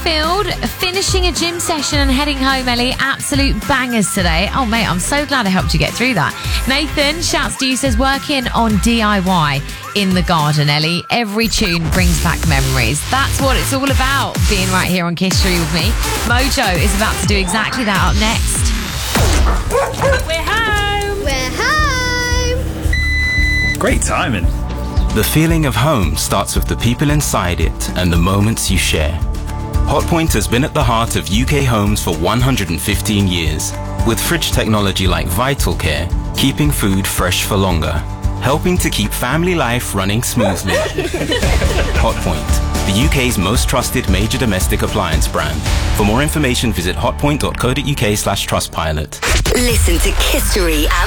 Sheffield, finishing a gym session and heading home, Ellie. Absolute bangers today. Oh, mate, I'm so glad I helped you get through that. Nathan shouts to you, says, working on DIY in the garden, Ellie. Every tune brings back memories. That's what it's all about, being right here on Kiss History with me. Mojo is about to do exactly that up next. We're home! We're home! Great timing. The feeling of home starts with the people inside it and the moments you share. Hotpoint has been at the heart of UK homes for 115 years, with fridge technology like Vital Care, keeping food fresh for longer, helping to keep family life running smoothly. Hotpoint, the UK's most trusted major domestic appliance brand. For more information, visit hotpoint.co.uk/Trustpilot. Listen to Kiss History and